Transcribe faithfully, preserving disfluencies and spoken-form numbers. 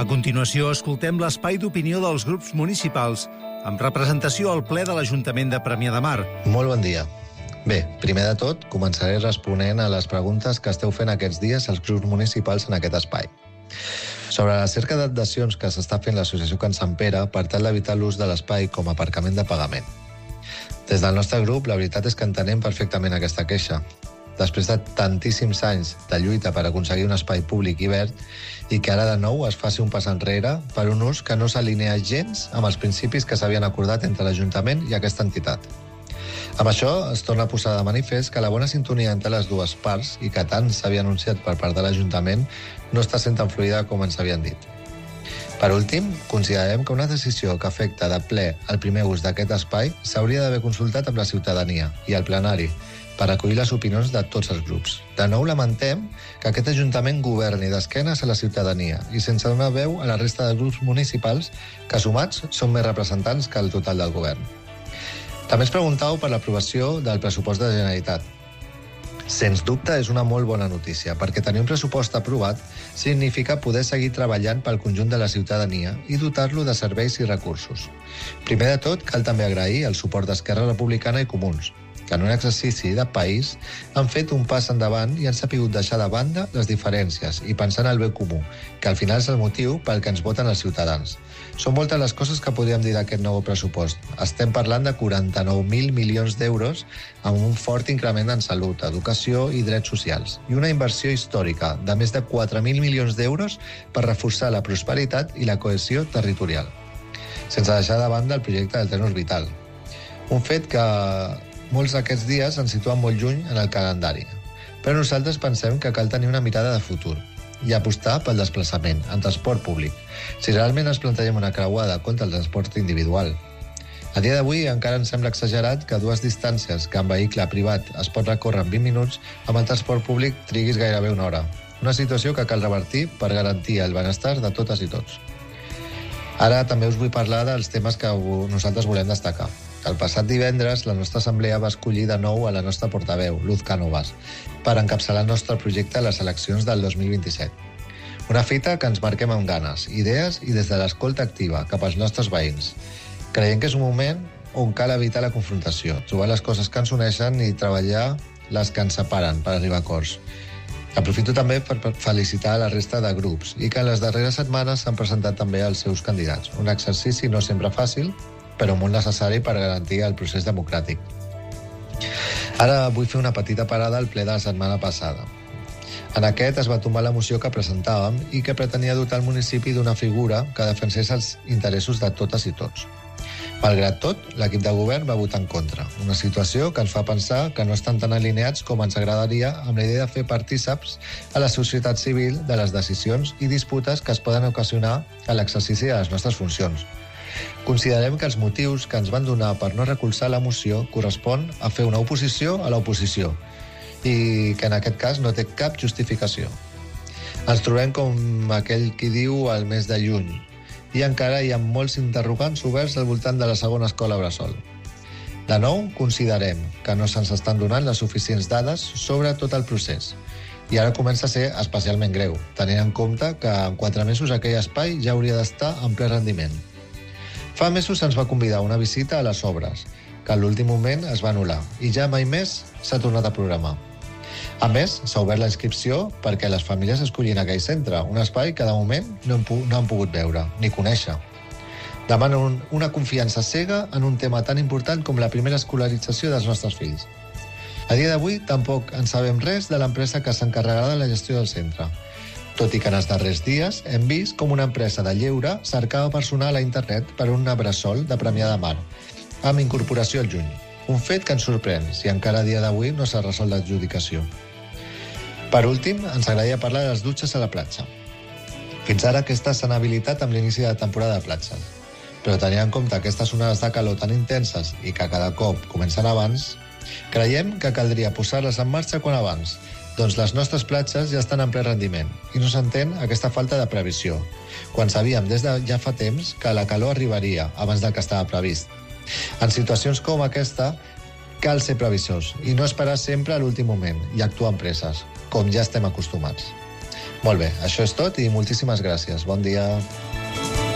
A continuació, escoltem l'espai d'opinió dels grups municipals amb representació al ple de l'Ajuntament de Premià de Mar. Molt bon dia. Bé, primer de tot, començaré responent a les preguntes que esteu fent aquests dies als grups municipals en aquest espai. Sobre la cerca d'adhesions que s'està fent l'associació Can Sant Pere per tal d'evitar l'ús de l'espai com a aparcament de pagament. Des del nostre grup, la veritat és que entenem perfectament aquesta queixa. Després de tantíssims anys de lluita per aconseguir un espai públic i verd i que ara de nou es faci un pas enrere per un ús que no s'alinea gens amb els principis que s'havien acordat entre l'Ajuntament i aquesta entitat. Amb això es torna a posar de manifest que la bona sintonia entre les dues parts i que tant s'havia anunciat per part de l'Ajuntament no està sent tan fluida com ens havien dit. Per últim, considerem que una decisió que afecta de ple el primer ús d'aquest espai s'hauria d'haver consultat amb la ciutadania i el plenari per recollir les opinions de tots els grups. De nou lamentem que aquest Ajuntament governi d'esquenes a la ciutadania i sense donar veu a la resta de grups municipals que sumats són més representants que el total del govern. També es preguntau per l'aprovació del pressupost de la Generalitat. Sens dubte és una molt bona notícia, perquè tenir un pressupost aprovat significa poder seguir treballant pel conjunt de la ciutadania i dotar-lo de serveis i recursos. Primer de tot, cal també agrair el suport d'Esquerra Republicana i Comuns, que en un exercici de país han fet un pas endavant i han sapigut deixar de banda les diferències i pensar en el bé comú, que al final és el motiu pel que ens voten els ciutadans. Són moltes les coses que podríem dir d'aquest nou pressupost. Estem parlant de quaranta-nou mil milions d'euros amb un fort increment en salut, educació i drets socials i una inversió històrica de més de quatre mil milions d'euros per reforçar la prosperitat i la cohesió territorial, sense deixar de banda el projecte del tren orbital. Un fet que molts d'aquests dies ens situen molt lluny en el calendari, però nosaltres pensem que cal tenir una mirada de futur i apostar pel desplaçament en transport públic, si realment ens plantegem una creuada contra el transport individual. A dia d'avui encara ens sembla exagerat que dues distàncies que en vehicle privat es pot recórrer en vint minuts, amb el transport públic triguis gairebé una hora. Una situació que cal revertir per garantir el benestar de totes i tots. Ara també us vull parlar dels temes que nosaltres volem destacar. El passat divendres, la nostra assemblea va escollir de nou a la nostra portaveu, Luz Cánovas, per encapçalar el nostre projecte a les eleccions del dos mil vint-i-set. Una fita que ens marquem amb ganes, idees i des de l'escolta activa cap als nostres veïns. Creiem que és un moment on cal evitar la confrontació, trobar les coses que ens uneixen i treballar les que ens separen per arribar a acords. Aprofito també per felicitar a la resta de grups i que en les darreres setmanes s'han presentat també els seus candidats. Un exercici no sempre fàcil, però molt necessari per garantir el procés democràtic. Ara vull fer una petita parada al ple de la setmana passada. En aquest es va tombar la moció que presentàvem i que pretenia dotar el municipi d'una figura que defensés els interessos de totes i tots. Malgrat tot, l'equip de govern va votar en contra, una situació que ens fa pensar que no estan tan alineats com ens agradaria amb la idea de fer partíceps a la societat civil de les decisions i disputes que es poden ocasionar a l'exercici de les nostres funcions. Considerem que els motius que ens van donar per no recolzar la moció correspon a fer una oposició a l'oposició i que en aquest cas no té cap justificació. Ens trobem com aquell qui diu al mes de juny i encara hi ha molts interrogants oberts al voltant de la segona escola bressol. De nou, considerem que no se'ns estan donant les suficients dades sobre tot el procés i ara comença a ser especialment greu, tenint en compte que en quatre mesos aquell espai ja hauria d'estar en ple rendiment. Fa mesos se'ns va convidar a una visita a les obres, que a l'últim moment es va anul·lar, i ja mai més s'ha tornat a programar. A més, s'ha obert la inscripció perquè les famílies escollin aquell centre, un espai que de moment no han, no han pogut veure, ni conèixer. Demanen una confiança cega en un tema tan important com la primera escolarització dels nostres fills. A dia d'avui tampoc en sabem res de l'empresa que s'encarregarà de la gestió del centre, tot i que en els darrers dies hem vist com una empresa de lleure cercava personal a internet per a una bressol de Premià de Mar, amb incorporació al juny. Un fet que ens sorprèn, si encara a dia d'avui no s'ha resolt l'adjudicació. Per últim, ens agradaria parlar de les dutxes a la platja. Fins ara aquestes s'han habilitat amb l'inici de la temporada de platges, però tenint en compte aquestes onades de calor tan intenses i que cada cop comencen abans, creiem que caldria posar-les en marxa quan abans, doncs les nostres platges ja estan en ple rendiment i no s'entén aquesta falta de previsió, quan sabíem des de ja fa temps que la calor arribaria abans del que estava previst. En situacions com aquesta, cal ser previsors i no esperar sempre a l'últim moment i actuar amb presses, com ja estem acostumats. Molt bé, això és tot i moltíssimes gràcies. Bon dia.